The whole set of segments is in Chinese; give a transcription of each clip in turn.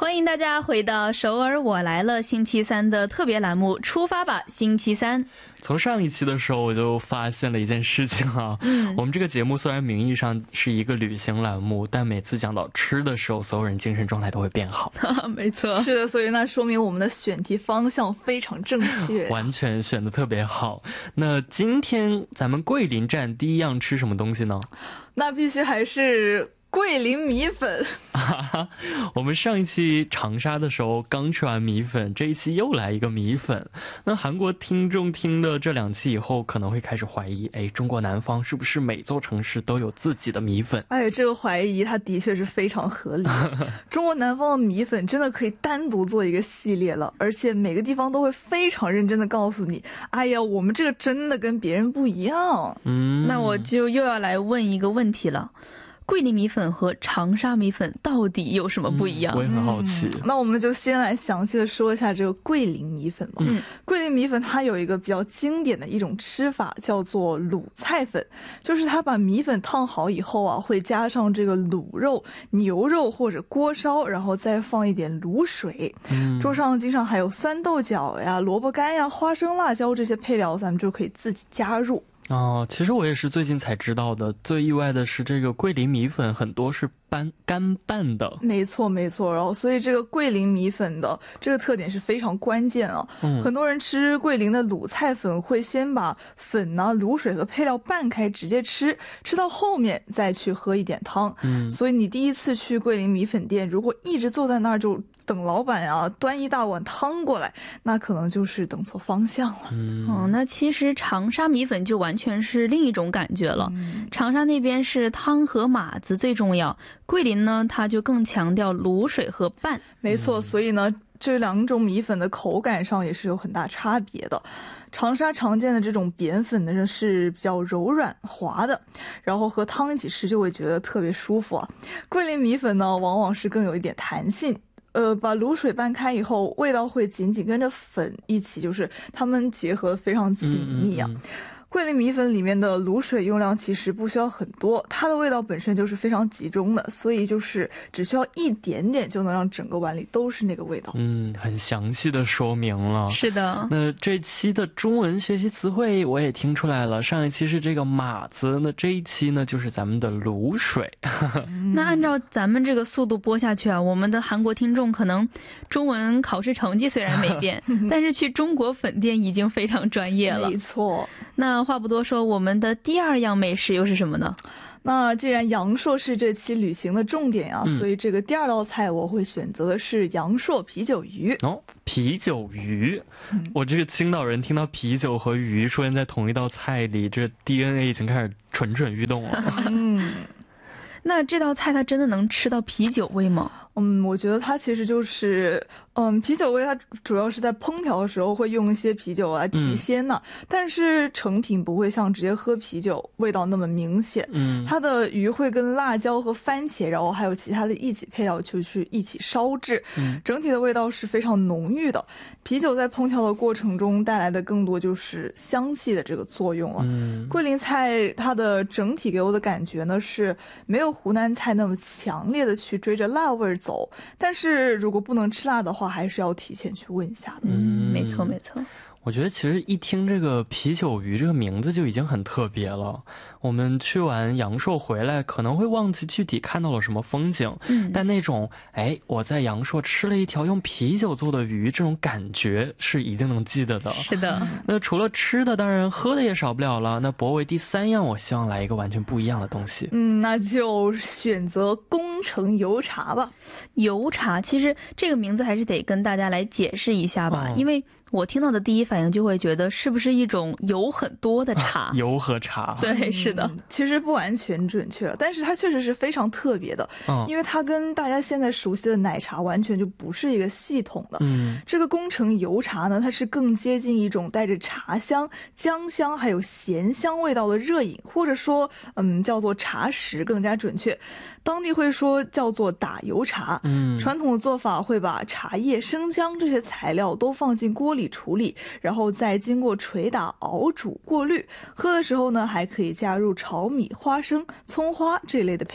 欢迎大家回到首尔我来了星期三的特别栏目出发吧星期三。 从上一期的时候我就发现了一件事情啊，我们这个节目虽然名义上是一个旅行栏目，但每次讲到吃的时候所有人精神状态都会变好。 没错， 是的，所以那说明我们的选题方向非常正确， 完全选得特别好。那今天咱们桂林站第一样吃什么东西呢？ 那必须还是桂林米粉。 我们上一期长沙的时候刚吃完米粉，这一期又来一个米粉。那韩国听众听了这2期以后可能会开始怀疑，中国南方是不是每座城市都有自己的米粉？ 这个怀疑它的确是非常合理。中国南方的米粉真的可以单独做一个系列了，而且每个地方都会非常认真的告诉你，我们这个真的跟别人不一样。 那我就又要来问一个问题了，桂林米粉和长沙米粉到底有什么不一样？ 我也很好奇。 那我们就先来详细的说一下这个桂林米粉吧。桂林米粉它有一个比较经典的一种吃法，叫做卤菜粉，就是它把米粉烫好以后啊，会加上这个卤肉、牛肉或者锅烧，然后再放一点卤水。桌上经常还有酸豆角呀、萝卜干呀、花生、辣椒这些配料，咱们就可以自己加入。 其实我也是最近才知道的，最意外的是这个桂林米粉很多是干拌的。 没错没错，然后所以这个桂林米粉的这个特点是非常关键啊。很多人吃桂林的卤菜粉会先把粉呢、卤水和配料拌开直接吃，吃到后面再去喝一点汤。所以你第一次去桂林米粉店，如果一直坐在那儿就等老板啊端一大碗汤过来，那可能就是等错方向了。 那其实长沙米粉就完全是另一种感觉了。长沙那边是汤和码子最重要，桂林呢它就更强调卤水和拌。 没错，所以呢这2种米粉的口感上也是有很大差别的。长沙常见的这种扁粉呢是比较柔软滑的，然后和汤一起吃就会觉得特别舒服啊。桂林米粉呢往往是更有一点弹性，把卤水拌开以后，味道会紧紧跟着粉一起，就是它们结合非常紧密啊。桂林米粉里面的卤水用量其实不需要很多，它的味道本身就是非常集中的，所以就是只需要一点点就能让整个碗里都是那个味道。 很详细的说明了。 是的。 那这期的中文学习词汇我也听出来了，上一期是这个码子，那这一期呢就是咱们的卤水。 那按照咱们这个速度播下去啊，我们的韩国听众可能中文考试成绩虽然没变，但是去中国粉店已经非常专业了。 没错。 那话不多说，我们的第2样美食又是什么呢？ 那既然阳朔是这期旅行的重点啊，所以这个第2道菜我会选择的是阳朔啤酒鱼。 啤酒鱼，我这个青岛人听到啤酒和鱼出现在同一道菜里，这 DNA 已经开始蠢蠢欲动了。 那这道菜它真的能吃到啤酒味吗？ 我觉得它其实就是啤酒味，它主要是在烹调的时候会用一些啤酒来提鲜呢，但是成品不会像直接喝啤酒味道那么明显。它的鱼会跟辣椒和番茄，然后还有其他的一起配料就去一起烧制，整体的味道是非常浓郁的。啤酒在烹调的过程中带来的更多就是香气的这个作用了。桂林菜它的整体给我的感觉呢是没有湖南菜那么强烈的去追着辣味走，但是如果不能吃辣的话，还是要提前去问一下的。 没错没错。 我觉得其实一听这个啤酒鱼这个名字就已经很特别了。我们去完阳朔回来可能会忘记具体看到了什么风景，但那种我在阳朔吃了一条用啤酒做的鱼，这种感觉是一定能记得的。 是的。 那除了吃的，当然喝的也少不了了。那博伟第3样我希望来一个完全不一样的东西。 那就选择宫城油茶吧。 油茶其实这个名字还是得跟大家来解释一下吧，因为我听到的第一反应就会觉得是不是一种油很多的茶。 油和茶。 对，是的。 其实不完全准确了，但是它确实是非常特别的，因为它跟大家现在熟悉的奶茶完全就不是一个系统的。这个宫城油茶呢，它是更接近一种带着茶香、姜香还有咸香味道的热饮，或者说叫做茶食更加准确。当地会说叫做打油茶。传统的做法会把茶叶、生姜这些材料都放进锅里处理，然后再经过捶打、熬煮、过滤。喝的时候呢，还可以加入炒米、花生、葱花这类的配料。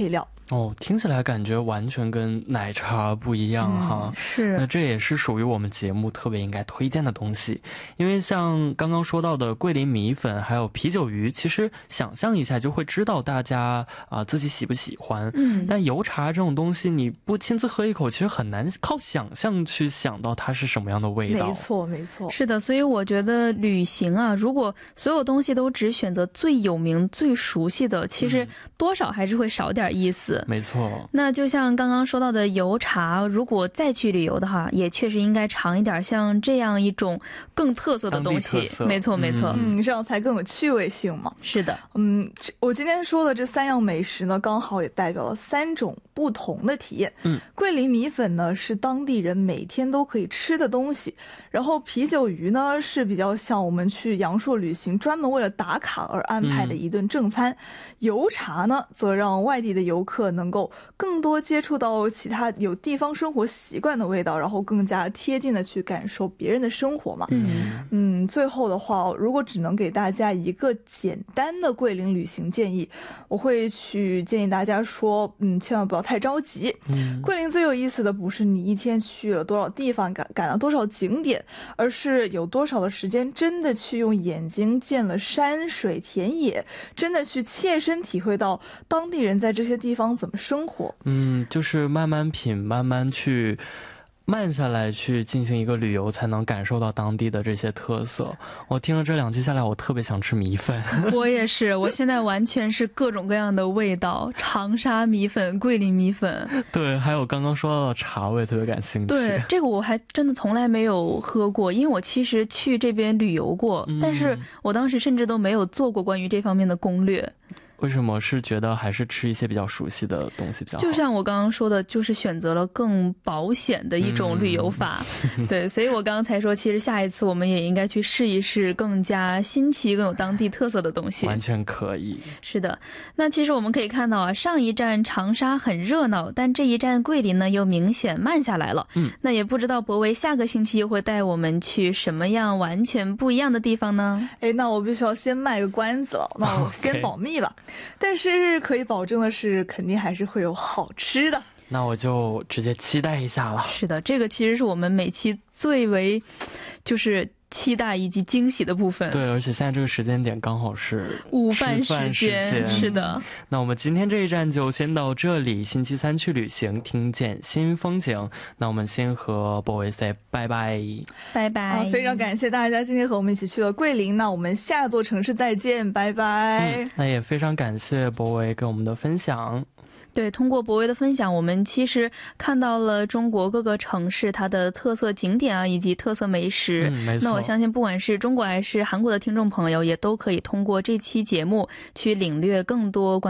哦，听起来感觉完全跟奶茶不一样哈。 是， 那这也是属于我们节目特别应该推荐的东西，因为像刚刚说到的桂林米粉还有啤酒鱼，其实想象一下就会知道大家自己喜不喜欢。但油茶这种东西你不亲自喝一口，其实很难靠想象去想到它是什么样的味道。 没错没错， 是的，所以我觉得旅行啊，如果所有东西都只选择最有名最熟悉的，其实多少还是会少点意思。 没错， 那就像刚刚说到的油茶，如果再去旅游的话，也确实应该尝一点像这样一种更特色的东西。没错没错， 这样才更有趣味性嘛。 是的， 我今天说的这3样美食呢，刚好也代表了3种不同的体验。桂林米粉呢是当地人每天都可以吃的东西，然后啤酒鱼呢是比较像我们去阳朔旅行专门为了打卡而安排的一顿正餐。油茶呢则让外地的游客能够更多接触到其他有地方生活习惯的味道，然后更加贴近的去感受别人的生活嘛。最后的话，如果只能给大家一个简单的桂林旅行建议，我会去建议大家说，千万不要太着急。桂林最有意思的不是你一天去了多少地方，赶了多少景点，而是有多少的时间真的去用眼睛见了山水田野，真的去切身体会到当地人在这些地方怎么生活。 就是慢慢品，慢慢去慢下来去进行一个旅游，才能感受到当地的这些特色。我听了这2期下来，我特别想吃米粉。 我也是，我现在完全是各种各样的味道，长沙米粉、桂林米粉， 对，还有刚刚说到的茶，我也特别感兴趣。 对，这个我还真的从来没有喝过，因为我其实去这边旅游过，但是我当时甚至都没有做过关于这方面的攻略。 为什么是觉得还是吃一些比较熟悉的东西比较好？ 就像我刚刚说的，就是选择了更保险的一种旅游法。对，所以我刚刚才说，其实下一次我们也应该去试一试更加新奇、更有当地特色的东西。 完全可以。 是的，那其实我们可以看到啊，上一站长沙很热闹，但这一站桂林呢又明显慢下来了。那也不知道博维下个星期又会带我们去什么样完全不一样的地方呢？ 那我必须要先卖个关子了，那我先保密吧。但是可以保证的是，肯定还是会有好吃的。 那我就直接期待一下了。 是的，这个其实是我们每期最为就是期待以及惊喜的部分。 对，而且现在这个时间点刚好是午饭时间。是的。 那我们今天这一站就先到这里，星期3去旅行，听见新风景。那我们先和博维 say 拜拜。 拜拜。 非常感谢大家今天和我们一起去了桂林，那我们下座城市再见，拜拜。 那也非常感谢博维跟我们的分享。 对，通过博维的分享，我们其实看到了中国各个城市它的特色景点啊，以及特色美食。 没错。 那我相信不管是中国还是韩国的听众朋友，也都可以通过这期节目去领略更多关于